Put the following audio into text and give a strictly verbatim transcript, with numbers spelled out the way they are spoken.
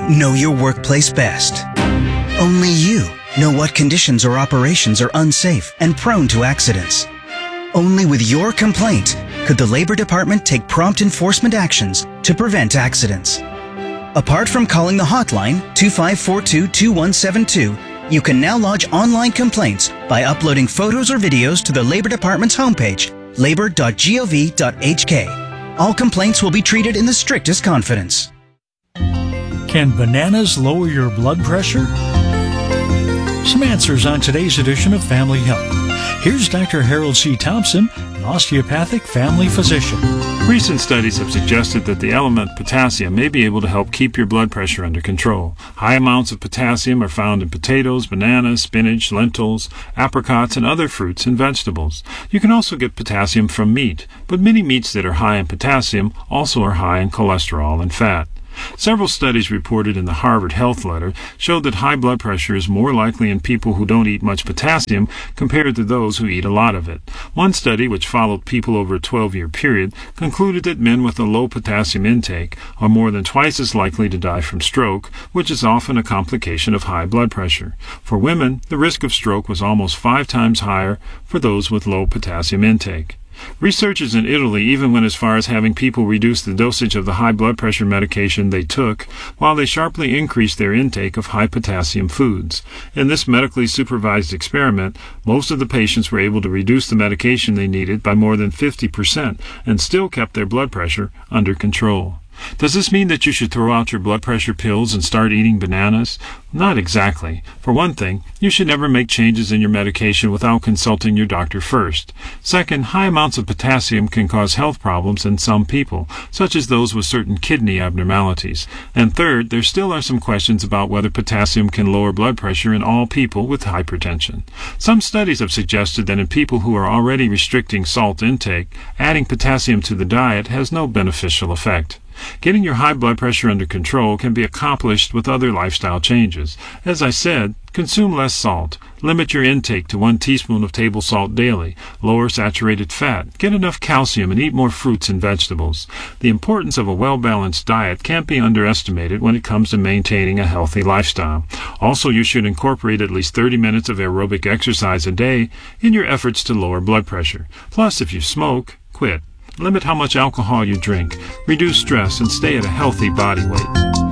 know your workplace best. Only you know what conditions or operations are unsafe and prone to accidents. Only with your complaint could the Labor Department take prompt enforcement actions to prevent accidents. Apart from calling the hotline two five four two, two one seven two, you can now lodge online complaints by uploading photos or videos to the Labor Department's homepage, labor dot gov dot h k. All complaints will be treated in the strictest confidence. Can bananas lower your blood pressure? Some answers on today's edition of Family Health. Here's Doctor Harold C. Thompson, an osteopathic family physician. Recent studies have suggested that the element potassium may be able to help keep your blood pressure under control. High amounts of potassium are found in potatoes, bananas, spinach, lentils, apricots, and other fruits and vegetables. You can also get potassium from meat, but many meats that are high in potassium also are high in cholesterol and fat. Several studies reported in the Harvard Health Letter showed that high blood pressure is more likely in people who don't eat much potassium compared to those who eat a lot of it. One study, which followed people over a twelve-year period, concluded that men with a low potassium intake are more than twice as likely to die from stroke, which is often a complication of high blood pressure. For women, the risk of stroke was almost five times higher for those with low potassium intake. Researchers in Italy even went as far as having people reduce the dosage of the high blood pressure medication they took, while they sharply increased their intake of high potassium foods. In this medically supervised experiment, most of the patients were able to reduce the medication they needed by more than fifty percent and still kept their blood pressure under control. Does this mean that you should throw out your blood pressure pills and start eating bananas? Not exactly. For one thing, you should never make changes in your medication without consulting your doctor first. Second, high amounts of potassium can cause health problems in some people, such as those with certain kidney abnormalities. And third, there still are some questions about whether potassium can lower blood pressure in all people with hypertension. Some studies have suggested that in people who are already restricting salt intake, adding potassium to the diet has no beneficial effect. Getting your high blood pressure under control can be accomplished with other lifestyle changes. As I said, consume less salt. Limit your intake to one teaspoon of table salt daily. Lower saturated fat. Get enough calcium and eat more fruits and vegetables. The importance of a well-balanced diet can't be underestimated when it comes to maintaining a healthy lifestyle. Also, you should incorporate at least thirty minutes of aerobic exercise a day in your efforts to lower blood pressure. Plus, if you smoke, quit. Limit how much alcohol you drink, reduce stress, and stay at a healthy body weight.